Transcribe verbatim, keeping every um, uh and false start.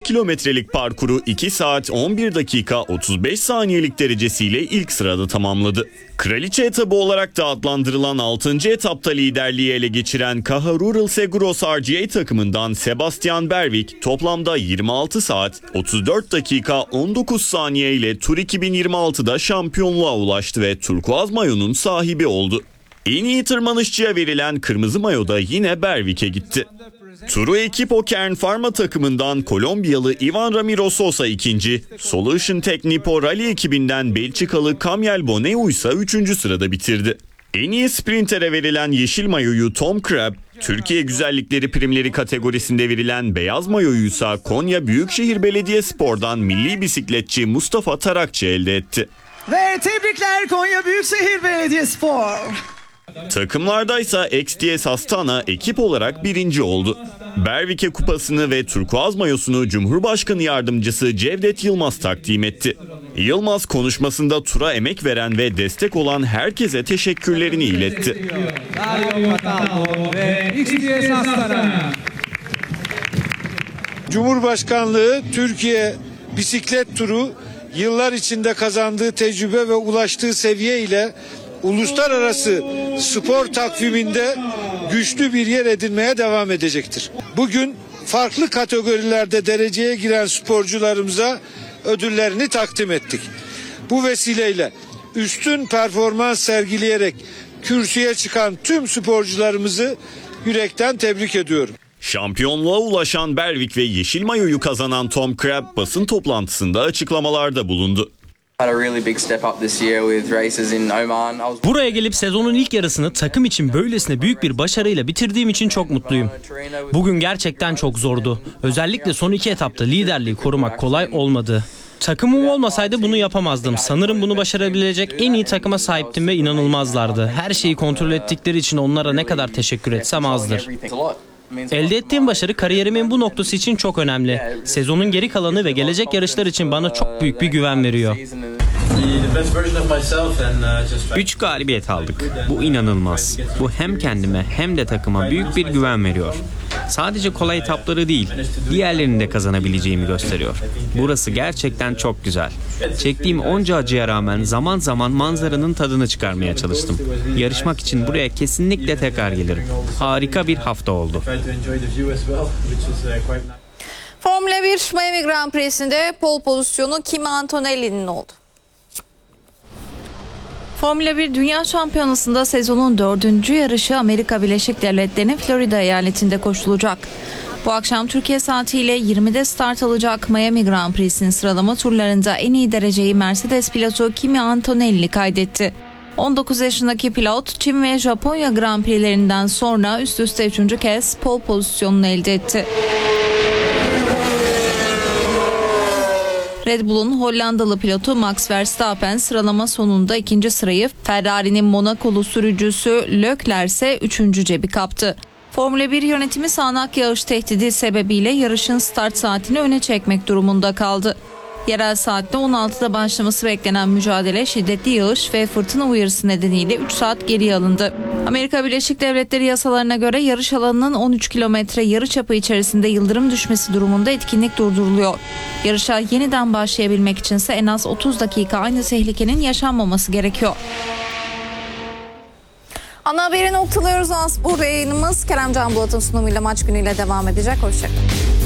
kilometrelik parkuru iki saat on bir dakika otuz beş saniyelik derecesiyle ilk sırada tamamladı. Kraliçe etabı olarak da adlandırılan altıncı etapta liderliği ele geçiren Caja Rural Seguros R G A takımından Sebastian Berwick toplamda yirmi altı saat otuz dört dakika on dokuz saniye ile Tur iki bin yirmi altıda şampiyonluğa ulaştı ve turkuaz mayonun sahibi oldu. En iyi tırmanışçıya verilen kırmızı mayo da yine Berwick'e gitti. Turu Equipo Kern Pharma takımından Kolombiyalı Ivan Ramiro Sosa ikinci, Solution Technipo Rally ekibinden Belçikalı Camille Boneu ise üçüncü sırada bitirdi. En iyi sprintere verilen yeşil mayoyu Tom Crabb, Türkiye Güzellikleri Primleri kategorisinde verilen beyaz mayoyu ise Konya Büyükşehir Belediyespor'dan milli bisikletçi Mustafa Tarakçı elde etti. Ve tebrikler Konya Büyükşehir Belediyespor. Takımlarda ise X T S Astana ekip olarak birinci oldu. Berwick'e kupasını ve turkuaz mayosunu Cumhurbaşkanı Yardımcısı Cevdet Yılmaz takdim etti. Yılmaz konuşmasında tura emek veren ve destek olan herkese teşekkürlerini iletti. Cumhurbaşkanlığı Türkiye Bisiklet Turu yıllar içinde kazandığı tecrübe ve ulaştığı seviye ile uluslararası spor takviminde güçlü bir yer edinmeye devam edecektir. Bugün farklı kategorilerde dereceye giren sporcularımıza ödüllerini takdim ettik. Bu vesileyle üstün performans sergileyerek kürsüye çıkan tüm sporcularımızı yürekten tebrik ediyorum. Şampiyonluğa ulaşan Berwick ve yeşil mayoyu kazanan Tom Crabb basın toplantısında açıklamalarda bulundu. Buraya gelip sezonun ilk yarısını takım için böylesine büyük bir başarıyla bitirdiğim için çok mutluyum. Bugün gerçekten çok zordu. Özellikle son iki etapta liderliği korumak kolay olmadı. Takımım olmasaydı bunu yapamazdım. Sanırım bunu başarabilecek en iyi takıma sahiptim ve inanılmazlardı. Her şeyi kontrol ettikleri için onlara ne kadar teşekkür etsem azdır. Elde ettiğim başarı kariyerimin bu noktası için çok önemli. Sezonun geri kalanı ve gelecek yarışlar için bana çok büyük bir güven veriyor. Üç galibiyet aldık. Bu inanılmaz. Bu hem kendime hem de takıma büyük bir güven veriyor. Sadece kolay etapları değil, diğerlerini de kazanabileceğimi gösteriyor. Burası gerçekten çok güzel. Çektiğim onca acıya rağmen zaman zaman manzaranın tadını çıkarmaya çalıştım. Yarışmak için buraya kesinlikle tekrar gelirim. Harika bir hafta oldu. Formula bir Miami Grand Prix'sinde pole pozisyonu Kimi Antonelli'nin oldu. Formula bir Dünya Şampiyonası'nda sezonun dördüncü yarışı Amerika Birleşik Devletleri'nin Florida eyaletinde koşulacak. Bu akşam Türkiye saatiyle yirmide start alacak Miami Grand Prix'sinin sıralama turlarında en iyi dereceyi Mercedes pilotu Kimi Antonelli kaydetti. on dokuz yaşındaki pilot Çin ve Japonya Grand Prix'lerinden sonra üst üste üçüncü kez pole pozisyonunu elde etti. Red Bull'un Hollandalı pilotu Max Verstappen sıralama sonunda ikinci sırayı, Ferrari'nin Monakolu sürücüsü Leclerc ise üçüncü cebi kaptı. Formula bir yönetimi sağanak yağış tehdidi sebebiyle yarışın start saatini öne çekmek durumunda kaldı. Yerel saatte on altıda başlaması beklenen mücadele şiddetli yağış ve fırtına uyarısı nedeniyle üç saat geriye alındı. Amerika Birleşik Devletleri yasalarına göre yarış alanının on üç kilometre yarıçapı içerisinde yıldırım düşmesi durumunda etkinlik durduruluyor. Yarışa yeniden başlayabilmek içinse en az otuz dakika aynı tehlikenin yaşanmaması gerekiyor. Ana haberi noktalıyoruz. Spor yayınımız Kerem Can Bulat'ın sunumuyla maç günüyle devam edecek. Hoşçakalın.